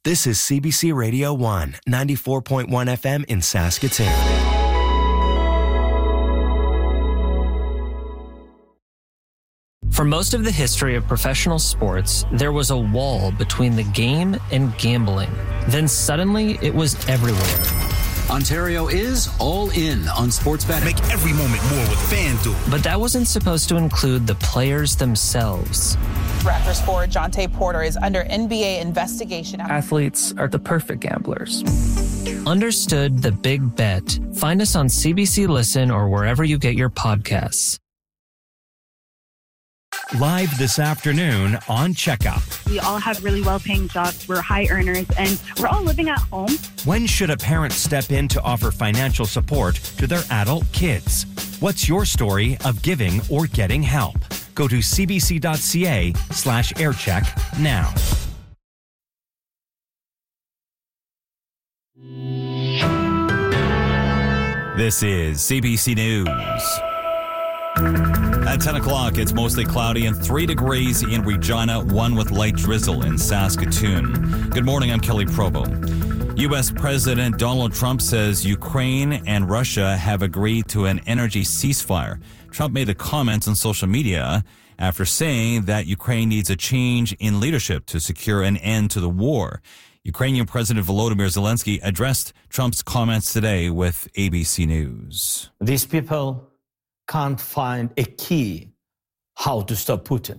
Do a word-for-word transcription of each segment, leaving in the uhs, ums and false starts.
This is C B C Radio one, ninety-four point one F M in Saskatoon. For most of the history of professional sports, there was a wall between the game and gambling. Then suddenly, it was everywhere. Ontario is all in on sports betting. Make every moment more with FanDuel. But that wasn't supposed to include the players themselves. Raptors forward Jonte Porter is under N B A investigation. Athletes are the perfect gamblers. Understood the big bet. Find us on C B C Listen or wherever you get your podcasts. Live this afternoon on Checkup. We all have really well-paying jobs. We're high earners, and we're all living at home. When should a parent step in to offer financial support to their adult kids? What's your story of giving or getting help? Go to cbc.ca slash aircheck now. This is C B C News. At ten o'clock, it's mostly cloudy and three degrees in Regina, one with light drizzle in Saskatoon. Good morning, I'm Kelly Probo. U S President Donald Trump says Ukraine and Russia have agreed to an energy ceasefire. Trump made the comments on social media after saying that Ukraine needs a change in leadership to secure an end to the war. Ukrainian President Volodymyr Zelensky addressed Trump's comments today with A B C News. These people can't find a key how to stop Putin.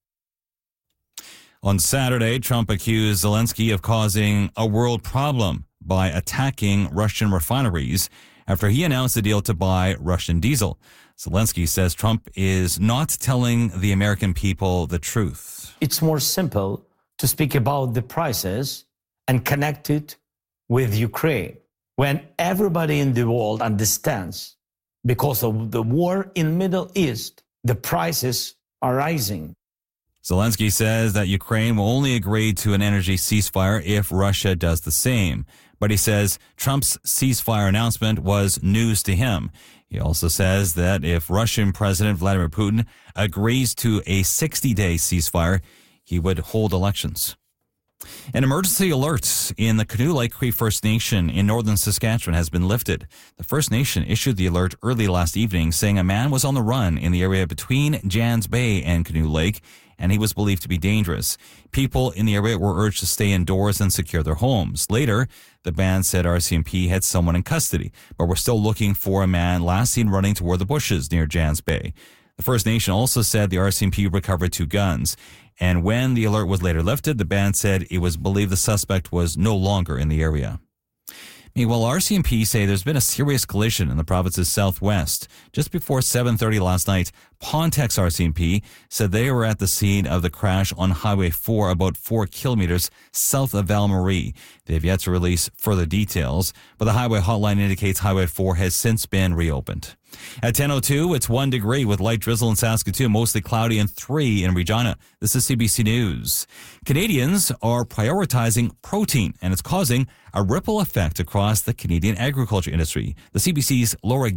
On Saturday, Trump accused Zelensky of causing a world problem by attacking Russian refineries after he announced a deal to buy Russian diesel. Zelensky says Trump is not telling the American people the truth. It's more simple to speak about the prices and connect it with Ukraine. When everybody in the world understands because of the war in Middle East, the prices are rising. Zelensky says that Ukraine will only agree to an energy ceasefire if Russia does the same. But he says Trump's ceasefire announcement was news to him. He also says that if Russian President Vladimir Putin agrees to a sixty-day ceasefire, he would hold elections. An emergency alert in the Canoe Lake Cree First Nation in northern Saskatchewan has been lifted. The First Nation issued the alert early last evening, saying a man was on the run in the area between Jans Bay and Canoe Lake, and he was believed to be dangerous. People in the area were urged to stay indoors and secure their homes. Later, the band said R C M P had someone in custody, but we're still looking for a man last seen running toward the bushes near Jans Bay. The First Nation also said the R C M P recovered two guns. And when the alert was later lifted, the band said it was believed the suspect was no longer in the area. Meanwhile, R C M P say there's been a serious collision in the province's southwest. Just before seven thirty last night, Pontex R C M P said they were at the scene of the crash on Highway four, about four kilometers south of Val-Marie. They have yet to release further details, but the highway hotline indicates Highway four has since been reopened. At ten oh two, it's one degree with light drizzle in Saskatoon, mostly cloudy, and three in Regina. This is C B C News. Canadians are prioritizing protein, and it's causing a ripple effect across the Canadian agriculture industry. The C B C's Laura